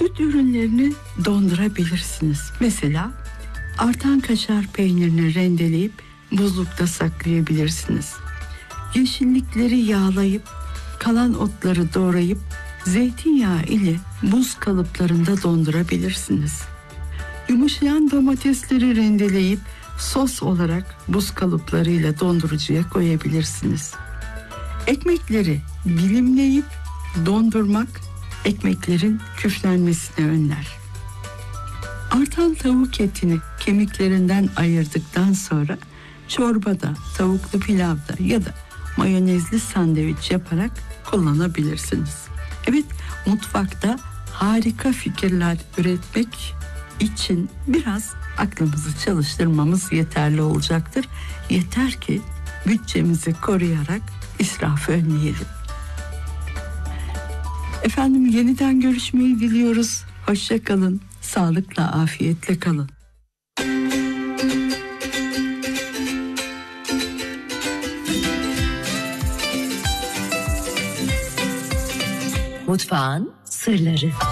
Süt ürünlerini dondurabilirsiniz. Mesela artan kaşar peynirini rendeleyip buzlukta saklayabilirsiniz. Yeşillikleri yağlayıp kalan otları doğrayıp zeytinyağı ile buz kalıplarında dondurabilirsiniz. Yumuşayan domatesleri rendeleyip sos olarak buz kalıplarıyla dondurucuya koyabilirsiniz. Ekmekleri dilimleyip dondurmak ekmeklerin küflenmesini önler. Artan tavuk etini kemiklerinden ayırdıktan sonra çorbada, tavuklu pilavda ya da mayonezli sandviç yaparak kullanabilirsiniz. Evet, mutfakta harika fikirler üretmek için biraz aklımızı çalıştırmamız yeterli olacaktır. Yeter ki bütçemizi koruyarak israfı önleyelim. Efendim, yeniden görüşmeyi diliyoruz. Hoşça kalın, sağlıkla, afiyetle kalın. Mutfağın sırları.